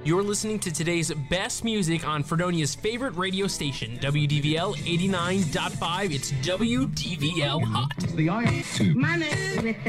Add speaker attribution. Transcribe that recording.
Speaker 1: You're listening to today's best music on Fredonia's favorite radio station, WDVL 89.5. It's WDVL Hot.
Speaker 2: My name is